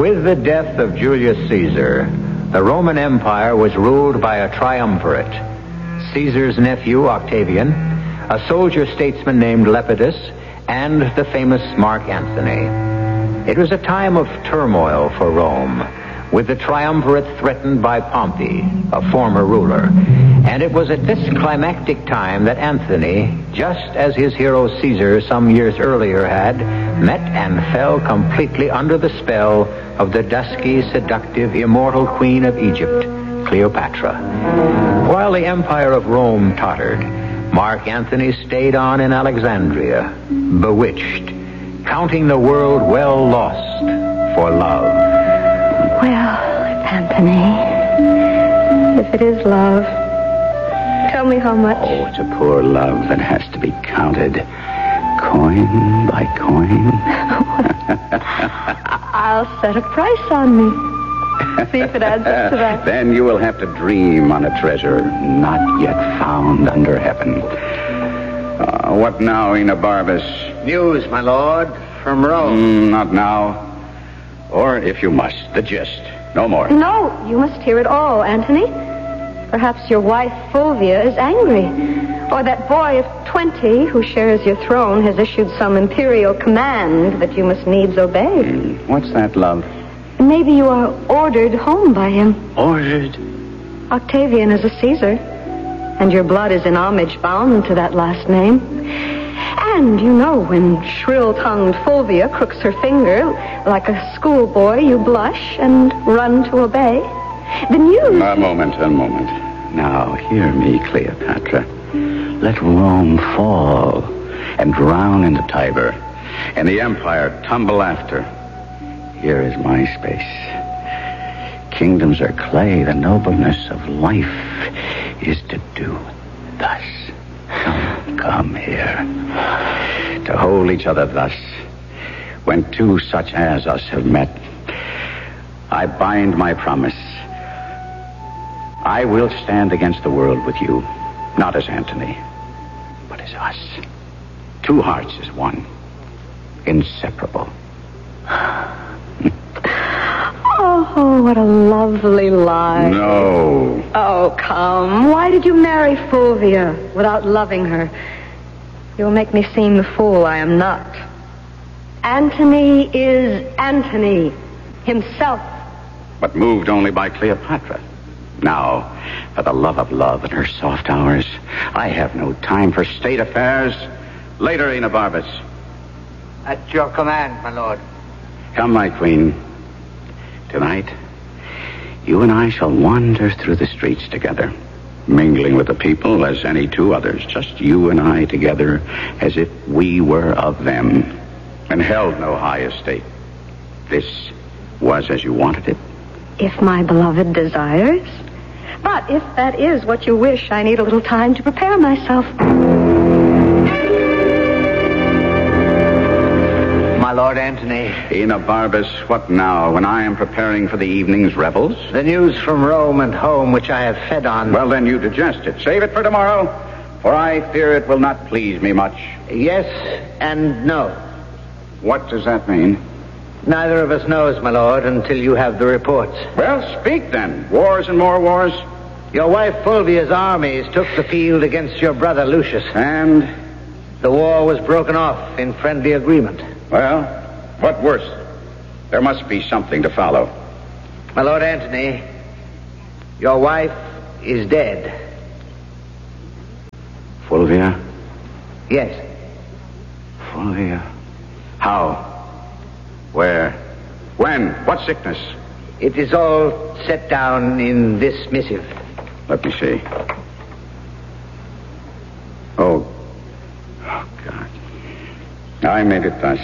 With the death of Julius Caesar, the Roman Empire was ruled by a triumvirate. Caesar's nephew, Octavian, a soldier statesman named Lepidus, and the famous Mark Antony. It was a time of turmoil for Rome, with the triumvirate threatened by Pompey, a former ruler. And it was at this climactic time that Antony, just as his hero Caesar some years earlier had, met and fell completely under the spell of the dusky, seductive, immortal queen of Egypt, Cleopatra. While the empire of Rome tottered, Mark Antony stayed on in Alexandria, bewitched, counting the world well lost for love. Well, Antony, if it is love, tell me how much. Oh, it's a poor love that has to be counted, coin by coin. I'll set a price on me. See if it adds up to that. Then you will have to dream on a treasure not yet found under heaven. What now, Enobarbus? News, my lord, from Rome. Not now. Or, if you must, the gist. No more. No, you must hear it all, Antony. Perhaps your wife, Fulvia, is angry. Or that boy of 20 who shares your throne has issued some imperial command that you must needs obey. What's that, love? Maybe you are ordered home by him. Ordered? Octavian is a Caesar, and your blood is in homage bound to that last name. And you know, when shrill-tongued Fulvia crooks her finger, like a schoolboy, you blush and run to obey. The news... A moment. Now, hear me, Cleopatra. Let Rome fall and drown in the Tiber, and the empire tumble after. Here is my space. Kingdoms are clay. The nobleness of life is to do thus. Come here. To hold each other thus, when two such as us have met, I bind my promise. I will stand against the world with you, not as Antony, but as us. Two hearts as one, inseparable. Oh, what a lovely lie. No. Oh, come. Why did you marry Fulvia without loving her? You'll make me seem the fool I am not. Antony is Antony himself. But moved only by Cleopatra. Now, for the love of love in her soft hours, I have no time for state affairs. Later, Enobarbus. At your command, my lord. Come, my queen. Tonight, you and I shall wander through the streets together, mingling with the people as any two others, just you and I together, as if we were of them, and held no high estate. This was as you wanted it? If my beloved desires. But if that is what you wish, I need a little time to prepare myself. My lord Antony. Enobarbus, what now, when I am preparing for the evening's revels? The news from Rome and home, which I have fed on. Well, then you digest it. Save it for tomorrow, for I fear it will not please me much. Yes and no. What does that mean? Neither of us knows, my lord, until you have the reports. Well, speak then. Wars and more wars. Your wife Fulvia's armies took the field against your brother Lucius. And? The war was broken off in friendly agreement. Well, what worse? There must be something to follow. My lord Antony, your wife is dead. Fulvia? Yes. Fulvia? How? Where? When? What sickness? It is all set down in this missive. Let me see. Oh, God. I made it thus.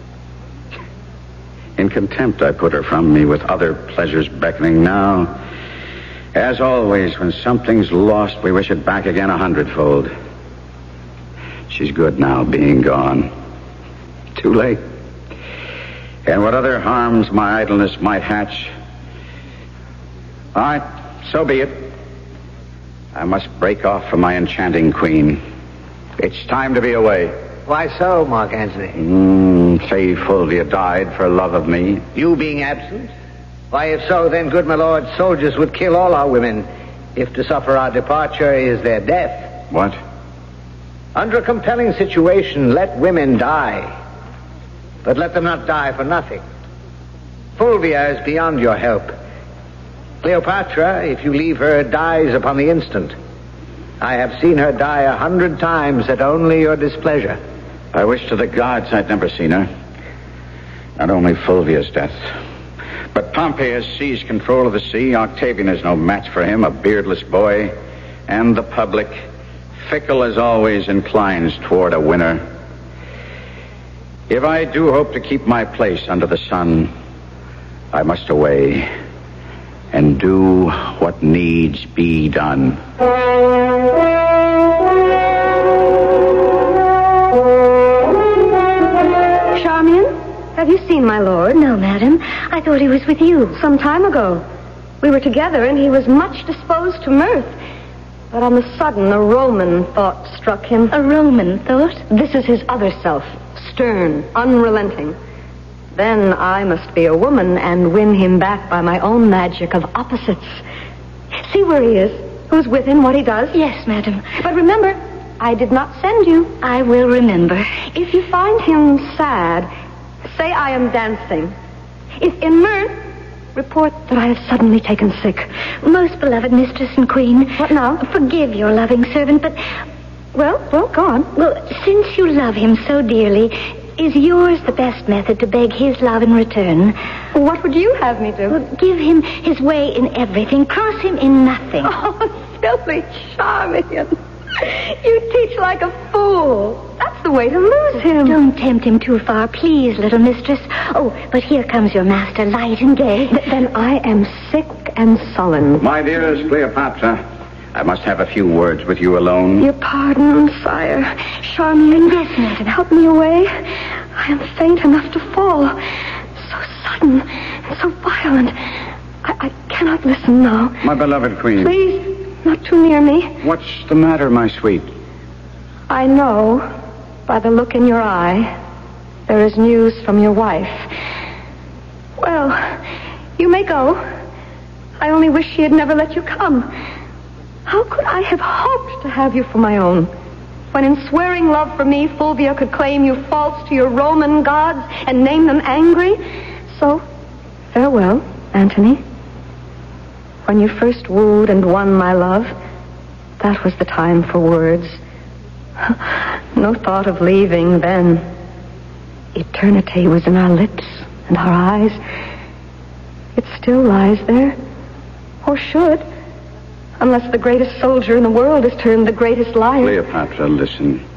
In contempt I put her from me, with other pleasures beckoning now. As always, when something's lost, we wish it back again 100-fold. She's good now, being gone. Too late. And what other harms my idleness might hatch. All right, so be it. I must break off from my enchanting queen. It's time to be away. Why so, Mark Antony? say Fulvia died for love of me? You being absent? Why, if so, then, good my lord, soldiers would kill all our women, if to suffer our departure is their death. What? Under a compelling situation, let women die. But let them not die for nothing. Fulvia is beyond your help. Cleopatra, if you leave her, dies upon the instant. I have seen her die 100 times at only your displeasure. I wish to the gods I'd never seen her. Not only Fulvia's death, but Pompey has seized control of the sea. Octavian is no match for him, a beardless boy. And the public, fickle as always, inclines toward a winner. If I do hope to keep my place under the sun, I must away and do what needs be done. Charmian, have you seen my lord? No, madam. I thought he was with you. Some time ago. We were together, and he was much disposed to mirth. But on the sudden, a Roman thought struck him. A Roman thought? This is his other self, stern, unrelenting. Then I must be a woman and win him back by my own magic of opposites. See where he is, who's with him, what he does. Yes, madam. But remember, I did not send you. I will remember. If you find him sad, say I am dancing. If in mirth, report that I have suddenly taken sick. Most beloved mistress and queen. What now? Forgive your loving servant, but... Well, go on. Well, since you love him so dearly, is yours the best method to beg his love in return? What would you have me do? Well, give him his way in everything. Cross him in nothing. Oh, silly Charmian. You teach like a fool. That's the way to lose him. Don't tempt him too far, please, little mistress. Oh, but here comes your master, light and gay. Then I am sick and sullen. My dearest Cleopatra, I must have a few words with you alone. Your pardon, sire. Charmian, yes, madam. Help me away. I am faint enough to fall. So sudden and so violent. I cannot listen now. My beloved queen. Please, not too near me. What's the matter, my sweet? I know, by the look in your eye, there is news from your wife. Well, you may go. I only wish she had never let you come. How could I have hoped to have you for my own, when in swearing love for me, Fulvia could claim you false to your Roman gods and name them angry? So, farewell, Antony. When you first wooed and won my love, that was the time for words. No thought of leaving then. Eternity was in our lips and our eyes. It still lies there, or should, unless the greatest soldier in the world is turned the greatest liar. Cleopatra, listen.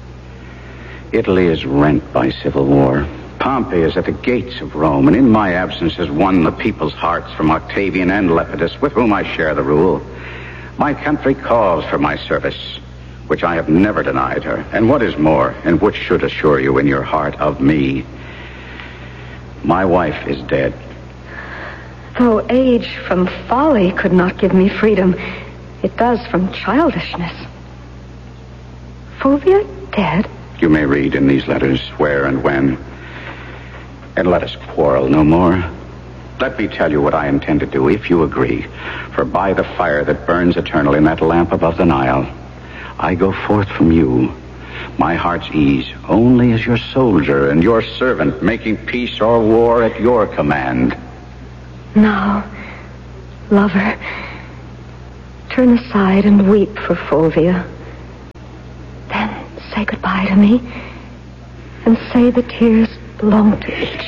Italy is rent by civil war. Pompey is at the gates of Rome, and in my absence has won the people's hearts from Octavian and Lepidus, with whom I share the rule. My country calls for my service, which I have never denied her, and what is more, and which should assure you in your heart of me, my wife is dead. Though age from folly could not give me freedom, it does from childishness. Fulvia dead? You may read in these letters where and when. And let us quarrel no more. Let me tell you what I intend to do, if you agree. For by the fire that burns eternal in that lamp above the Nile, I go forth from you, my heart's ease, only as your soldier and your servant, making peace or war at your command. Now, lover, turn aside and weep for Fulvia. Then say goodbye to me, and say the tears belong to Egypt.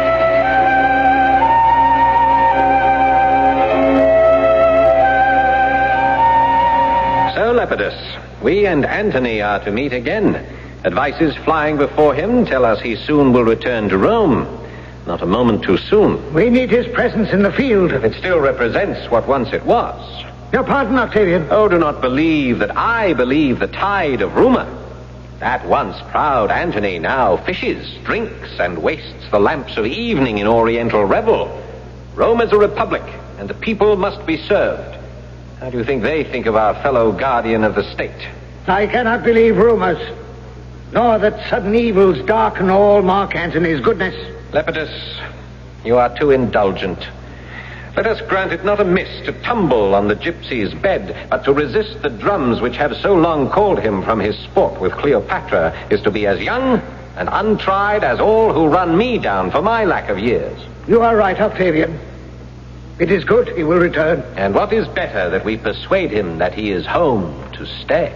So, Lepidus, we and Antony are to meet again. Advices flying before him tell us he soon will return to Rome. Not a moment too soon. We need his presence in the field. If it still represents what once it was. Your pardon, Octavian. Oh, do not believe that I believe the tide of rumor. That once proud Antony now fishes, drinks, and wastes the lamps of evening in oriental revel. Rome is a republic, and the people must be served. How do you think they think of our fellow guardian of the state? I cannot believe rumors. nor that sudden evils darken all Mark Antony's goodness. Lepidus, you are too indulgent. Let us grant it not amiss to tumble on the gypsy's bed, but to resist the drums which have so long called him from his sport with Cleopatra is to be as young and untried as all who run me down for my lack of years. You are right, Octavian. It is good he will return. And what is better that we persuade him that he is home to stay?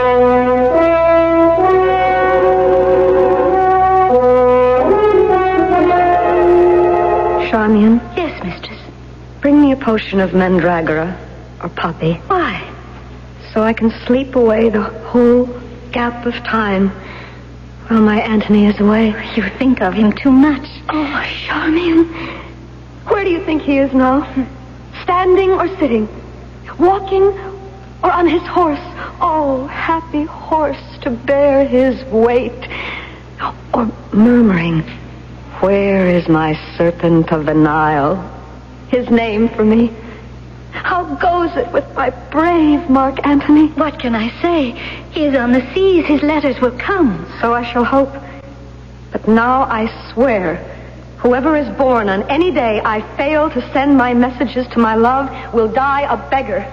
Charmian, Yes, mistress. bring me a potion of mandragora or poppy, Why? so I can sleep away the whole gap of time while my Antony is away. You think of him too much. Oh, Charmian, where do you think he is now? Standing or sitting? Walking or on his horse? Oh, happy horse to bear his weight. Or murmuring, where is my serpent of the Nile? His name for me. How goes it with my brave Mark Antony? What can I say? He is on the seas. His letters will come. So I shall hope. But now I swear, whoever is born on any day I fail to send my messages to my love will die a beggar.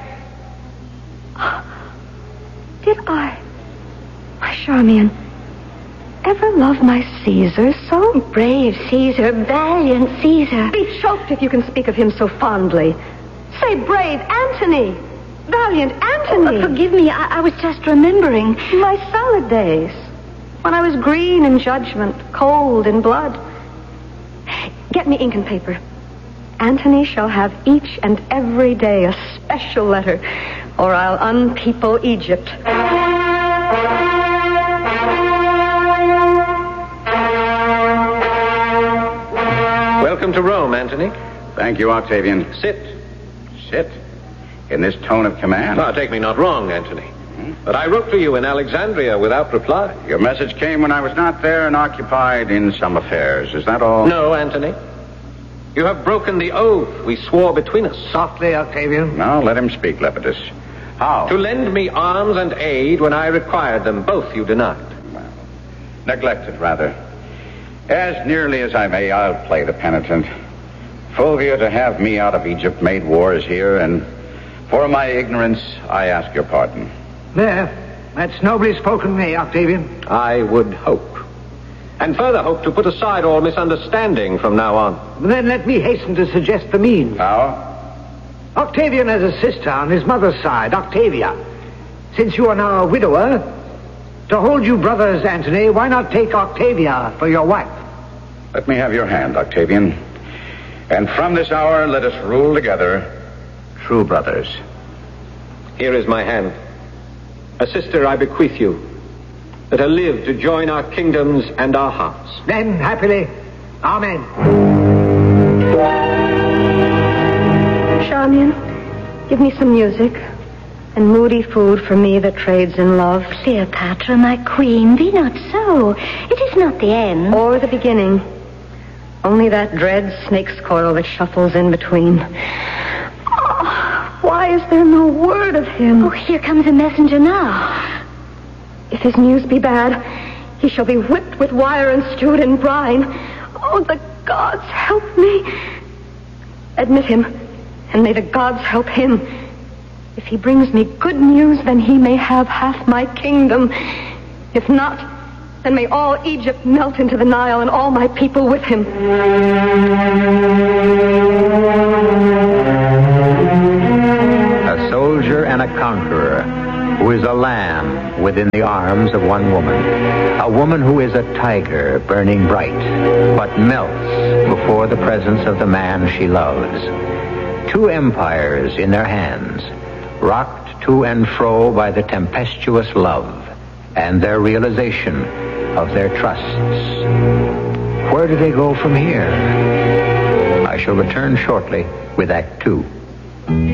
Did I, my Charmian, ever love my Caesar so? Brave Caesar, valiant Caesar. Be choked if you can speak of him so fondly. Say brave Antony, valiant Antony. Forgive me, I was just remembering. My salad days, when I was green in judgment, cold in blood. Get me ink and paper. Antony shall have each and every day a special letter, or I'll unpeople Egypt. Welcome to Rome, Antony. Thank you, Octavian. Sit. Sit. In this tone of command. Ah, take me not wrong, Antony. But I wrote to you in Alexandria without reply. Your message came when I was not there and occupied in some affairs. Is that all? No, Antony. You have broken the oath we swore between us. Softly, Octavian. Now, let him speak, Lepidus. How? To lend me arms and aid when I required them. Both you denied. Well, neglected, rather. As nearly as I may, I'll play the penitent. Fulvia, to have me out of Egypt made wars here, and for my ignorance, I ask your pardon. There. That's nobly spoken to me, Octavian. I would hope. And further hope to put aside all misunderstanding from now on. Then let me hasten to suggest the means. How? Octavian has a sister on his mother's side, Octavia. Since you are now a widower, to hold you brothers, Antony, why not take Octavia for your wife? Let me have your hand, Octavian. And from this hour, let us rule together, true brothers. Here is my hand. A sister I bequeath you. Let her live to join our kingdoms and our hearts. Then, happily, amen. Charmian, give me some music and moody food for me that trades in love. Cleopatra, my queen, be not so. It is not the end. Or the beginning. Only that dread snake's coil that shuffles in between. Oh, why is there no word of him? Oh, here comes a messenger now. If his news be bad, he shall be whipped with wire and stewed in brine. Oh, the gods help me. Admit him, and may the gods help him. If he brings me good news, then he may have half my kingdom. If not, then may all Egypt melt into the Nile and all my people with him. A soldier and a conqueror who is a lamb within the arms of one woman. A woman who is a tiger burning bright, but melts before the presence of the man she loves. Two empires in their hands, rocked to and fro by the tempestuous love and their realization of their trusts. Where do they go from here? I shall return shortly with Act Two.